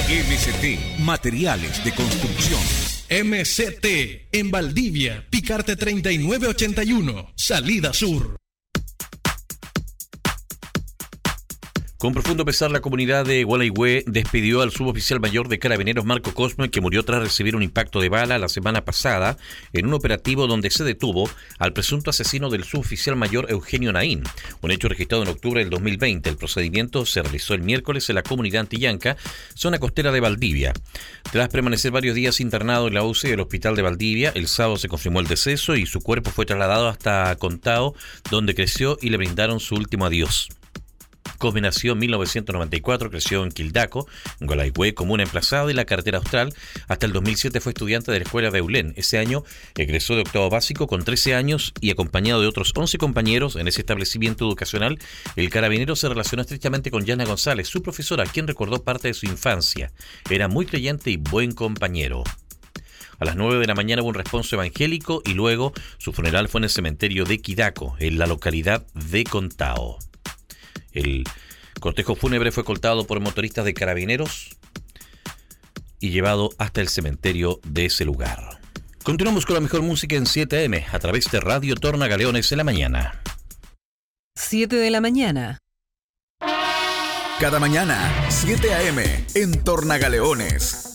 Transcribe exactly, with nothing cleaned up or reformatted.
M C T, materiales de construcción. M C T, en Valdivia, Picarte treinta y nueve ochenta y uno, salida sur. Con profundo pesar, la comunidad de Gualeguay despidió al suboficial mayor de Carabineros Marco Cosme, que murió tras recibir un impacto de bala la semana pasada en un operativo donde se detuvo al presunto asesino del suboficial mayor Eugenio Naín, un hecho registrado en octubre del dos mil veinte. El procedimiento se realizó el miércoles en la comunidad Antillanca, zona costera de Valdivia. Tras permanecer varios días internado en la U C I del Hospital de Valdivia, el sábado se confirmó el deceso y su cuerpo fue trasladado hasta Contao, donde creció y le brindaron su último adiós. Cosme nació en mil novecientos noventa y cuatro, creció en Quildaco, en Gualeguay, comuna emplazada en la carretera austral. Hasta el dos mil siete fue estudiante de la escuela de Eulén. Ese año egresó de octavo básico con trece años y acompañado de otros once compañeros en ese establecimiento educacional. El carabinero se relacionó estrechamente con Yana González, su profesora, quien recordó parte de su infancia. Era muy creyente y buen compañero. A las nueve de la mañana hubo un responso evangélico y luego su funeral fue en el cementerio de Quidaco, en la localidad de Contao. El cortejo fúnebre fue escoltado por motoristas de Carabineros y llevado hasta el cementerio de ese lugar. Continuamos con la mejor música en siete a eme a través de Radio Torna Galeones en la mañana. siete de la mañana. Cada mañana, siete a eme en Torna Galeones.